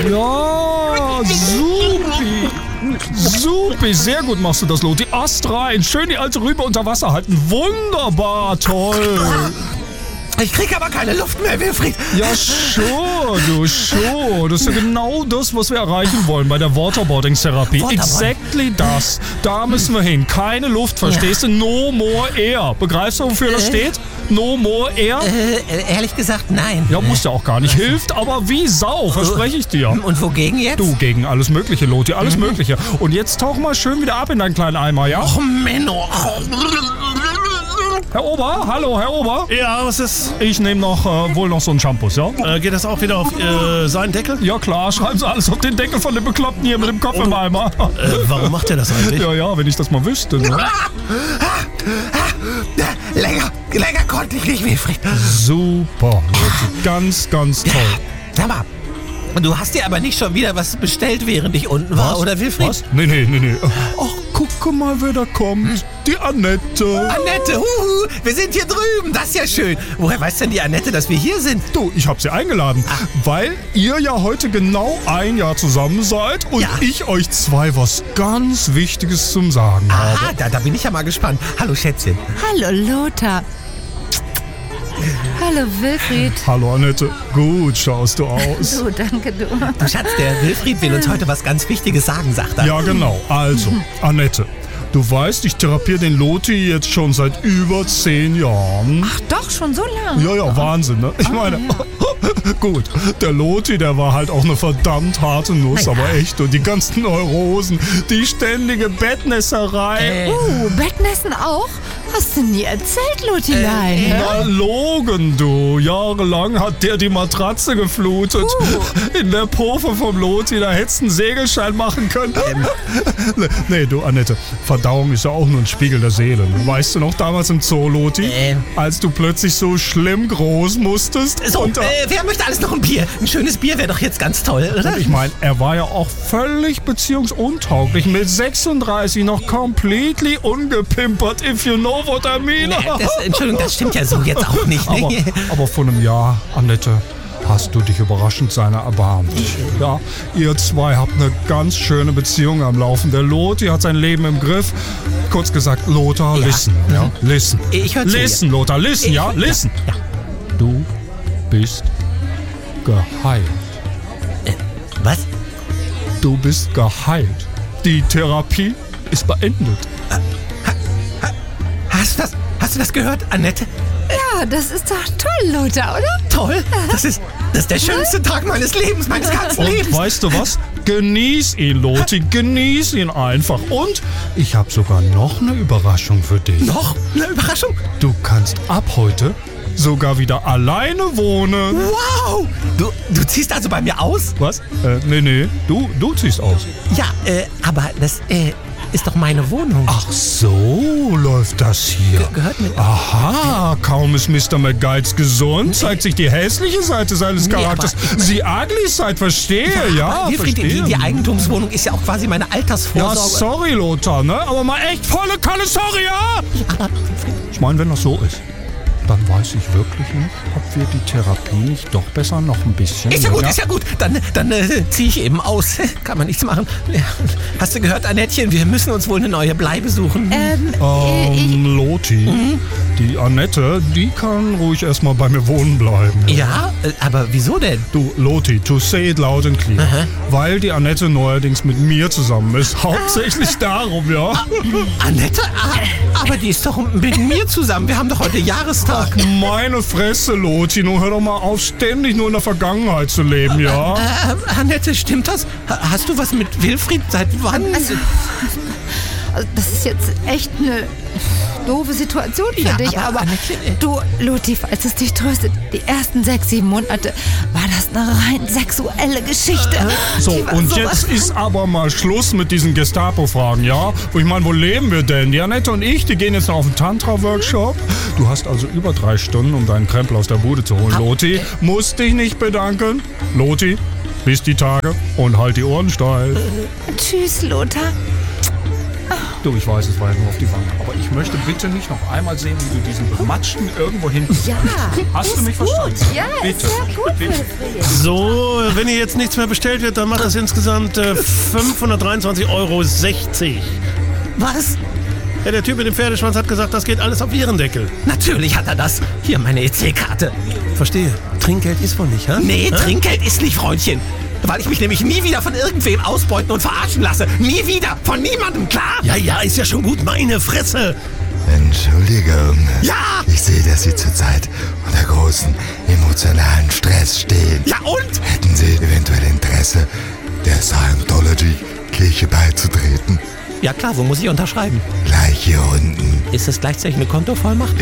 Ja, supi. Supi, sehr gut machst du das, Lotti. Ast rein, schön die alte Rübe unter Wasser halten. Wunderbar, toll. Ich krieg aber keine Luft mehr, Wilfried. Ja, schon. Das ist ja genau das, was wir erreichen wollen bei der Waterboarding-Therapie. Exactly das. Da müssen wir hin. Keine Luft, verstehst du? No more air. Begreifst du, wofür das steht? No more air? Ehrlich gesagt, nein. Ja, muss ja auch gar nicht. Hilft aber wie Sau, verspreche ich dir. Und wogegen jetzt? Du, gegen alles Mögliche, Lotti, alles Mögliche. Und jetzt tauch mal schön wieder ab in deinen kleinen Eimer, ja? Och, Menno. Herr Ober, hallo, Herr Ober. Ja, was ist? Ich nehme wohl noch so einen Shampoo, ja? Geht das auch wieder auf seinen Deckel? Ja klar, schreiben Sie alles auf den Deckel von dem Bekloppten hier mit dem Kopf im Eimer. Warum macht er das eigentlich? Ja, wenn ich das mal wüsste. Ne? Länger konnte ich nicht, Wilfried. Super, ganz, ganz toll. Sag mal, du hast dir aber nicht schon wieder was bestellt, während ich unten war, oder Wilfried? Was? Nee. Ach, gucke mal, wer da kommt. Die Annette. Annette, wir sind hier drüben, das ist ja schön. Woher weiß denn die Annette, dass wir hier sind? Du, ich habe sie eingeladen, weil ihr ja heute genau ein Jahr zusammen seid und ich euch zwei was ganz Wichtiges zum Sagen habe. Da bin ich ja mal gespannt. Hallo, Schätzchen. Hallo, Lothar. Hallo, Wilfried. Hallo, Annette. Gut schaust du aus. So, danke, du. Du Schatz, der Wilfried will uns heute was ganz Wichtiges sagen, sagt er. Ja, genau. Also, Annette, du weißt, ich therapiere den Lotti jetzt schon seit über 10 Jahren. Ach doch, schon so lange? Ja, Wahnsinn, ne? Ich meine, gut, der Lotti, der war halt auch eine verdammt harte Nuss, aber echt. Und die ganzen Neurosen, die ständige Bettnässerei. Bettnässen auch? Hast du nie erzählt, Lottilein? Na, logen, du. Jahrelang hat der die Matratze geflutet. In der Pofe vom Lotti, da hättest du einen Segelschein machen können. Nee, du, Annette, Verdauung ist ja auch nur ein Spiegel der Seele. Weißt du noch, damals im Zoo, Lotti, als du plötzlich so schlimm groß musstest? So, wer möchte alles noch ein Bier? Ein schönes Bier wäre doch jetzt ganz toll, oder? Und ich meine, er war ja auch völlig beziehungsuntauglich. Mit 36 noch completely ungepimpert, if you know what I mean. Entschuldigung, das stimmt ja so jetzt auch nicht. Ne? Aber vor einem Jahr, Annette, hast du dich überraschend seiner erbarmt. Ja, ihr zwei habt eine ganz schöne Beziehung am Laufen. Der Lotti hat sein Leben im Griff. Kurz gesagt, Lothar, listen. Ja? Listen. Ich hör zu. Listen, Lothar, listen, ja? Listen. Ja. Du bist geheilt. Was? Du bist geheilt. Die Therapie ist beendet. Hast du das gehört, Annette? Ja, das ist doch toll, Lothar, oder? Toll. Das ist der schönste Tag meines Lebens, meines ganzen Lebens. Und weißt du was? Genieß ihn, Lotti. Genieß ihn einfach. Und ich habe sogar noch eine Überraschung für dich. Noch eine Überraschung? Du kannst ab heute sogar wieder alleine wohnen. Wow! Du ziehst also bei mir aus? Was? Nee. Du ziehst aus. Ja, aber das ist doch meine Wohnung. Ach so, läuft das hier. Gehört mir. Aha, kaum ist Mr. McGuides gesund, zeigt sich die hässliche Seite seines Charakters. Die ugly Side, verstehe, verstehe. Die Eigentumswohnung ist ja auch quasi meine Altersvorsorge. Ja, sorry, Lothar, ne? Aber mal echt volle Kanne, sorry, ja? Ich meine, wenn das so ist, dann weiß ich wirklich nicht, ob wir die Therapie nicht doch besser noch ein bisschen... Ist ja gut. Dann ziehe ich eben aus. Kann man nichts machen. Hast du gehört, Annettchen, wir müssen uns wohl eine neue Bleibe suchen. Lotti, die Annette, die kann ruhig erstmal bei mir wohnen bleiben. Ja, aber wieso denn? Du, Lotti, to say it loud and clear. Weil die Annette neuerdings mit mir zusammen ist. Hauptsächlich darum, ja. Annette? Aber die ist doch mit mir zusammen. Wir haben doch heute Jahrestag. Ach, meine Fresse, Lotti. Nun hör doch mal auf, ständig nur in der Vergangenheit zu leben, ja? Annette, stimmt das? Hast du was mit Wilfried? Seit wann? Also, das ist jetzt echt eine doofe Situation für dich, aber du, Lotti, falls es dich tröstet, die ersten 6-7 Monate war das eine rein sexuelle Geschichte. So, und jetzt ist aber mal Schluss mit diesen Gestapo-Fragen, ja? Ich meine, wo leben wir denn? Die Annette und ich, die gehen jetzt noch auf einen Tantra-Workshop. Du hast also über 3 Stunden, um deinen Krempel aus der Bude zu holen, Lotti. Musst dich nicht bedanken. Lotti, bis die Tage und halt die Ohren steif. Tschüss, Lothar. Du, ich weiß, es war ja nur auf die Wange, aber ich möchte bitte nicht noch einmal sehen, wie du diesen Bematschten irgendwo hinten. Ja, hast du mich verstanden? Ja, bitte, ist ja gut, bitte. So, Also wenn hier jetzt nichts mehr bestellt wird, dann macht das insgesamt 523,60 Euro. Was? Ja, der Typ mit dem Pferdeschwanz hat gesagt, das geht alles auf Ihren Deckel. Natürlich hat er das. Hier, meine EC-Karte. Verstehe. Trinkgeld ist wohl nicht, hä? Nee, Trinkgeld ist nicht, Freundchen. Weil ich mich nämlich nie wieder von irgendwem ausbeuten und verarschen lasse. Nie wieder. Von niemandem, klar? Ja, ist ja schon gut. Meine Fresse. Entschuldigung. Ja! Ich sehe, dass Sie zurzeit unter großen emotionalen Stress stehen. Ja und? Hätten Sie eventuell Interesse, der Scientology-Kirche beizutreten? Ja klar, wo muss ich unterschreiben? Gleich hier unten. Ist das gleichzeitig eine Kontovollmacht?